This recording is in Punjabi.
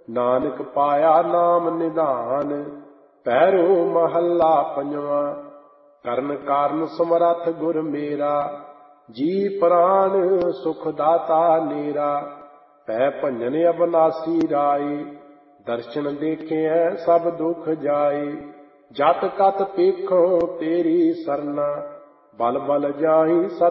ਨਾਨਕ ਪਾਇਆ ਨਾਮ ਨਿਧਾਨ। ਪਹਿਰੋ ਮਹੱਲਾ ਪੰਜਵਾਂ। ਕਰਨ ਕਾਰਨ ਸਮਰੱਥ ਗੁਰ ਮੇਰਾ, ਜੀ ਪ੍ਰਾਣ ਸੁਖ ਦਾਤਾ ਨੇਰਾ। ਪੈ ਭੰਜਨ ਅਬਨਾਸੀ ਰਾਏ, ਦਰਸ਼ਨ ਦੇਖਿਐ ਸਭ ਦੁਖ ਜਾਏ। ਜਤ ਕਤ ਪੇਖੋ ਤੇਰੀ ਸਰਨਾ, ਬਲ ਬਲ ਜਾਈ ਸਤ